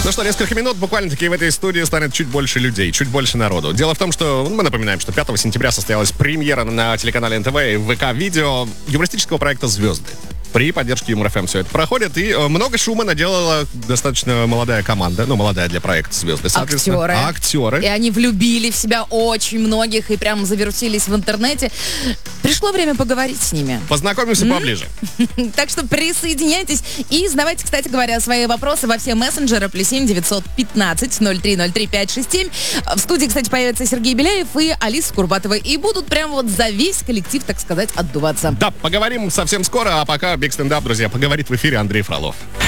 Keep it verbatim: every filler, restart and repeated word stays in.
Ну что, несколько минут буквально-таки в этой студии станет чуть больше людей, чуть больше народу. Дело в том, что мы напоминаем, что пятого сентября состоялась премьера на телеканале эн тэ вэ и вэ ка-видео юмористического проекта «Звезды». При поддержке Юмор эф эм все это проходит, и э, много шума наделала достаточно молодая команда, ну, молодая для проекта «Звезды», соответственно. Актеры. Актеры. И они влюбили в себя очень многих и прям завертелись в интернете. Пришло время поговорить с ними. Познакомимся поближе. Так что присоединяйтесь и задавайте, кстати говоря, свои вопросы во все мессенджеры. Плюс семь девятьсот пятнадцать ноль три ноль три пять шесть семь. В студии, кстати, появятся Сергей Беляев и Алиса Курбатова. И будут прям вот за весь коллектив, так сказать, отдуваться. Да, поговорим совсем скоро, а пока Биг Стендап, друзья, поговорит в эфире Андрей Фролов.